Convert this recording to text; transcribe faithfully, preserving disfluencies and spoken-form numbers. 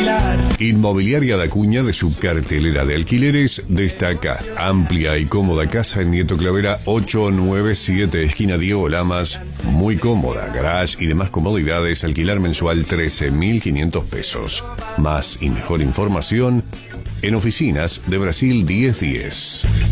bailar. Inmobiliaria da Cuña, de su cartelera de alquileres, destaca amplia y cómoda casa en Nieto Clavera ocho nueve siete, esquina Diego Lamas. Muy cómoda, garage y demás comodidades. Alquilar mensual trece mil quinientos pesos. Más y mejor información en Oficinas de Brasil diez diez.